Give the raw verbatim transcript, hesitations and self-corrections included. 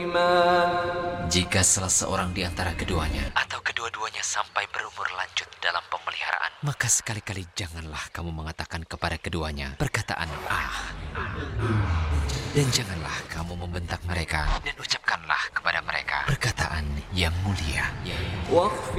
Jika salah seorang di antara keduanya atau kedua-duanya sampai berumur lanjut dalam pemeliharaan, maka sekali-kali janganlah kamu mengatakan kepada keduanya perkataan ah. Dan janganlah kamu membentak mereka dan ucapkanlah kepada mereka perkataan yang mulia, yaitu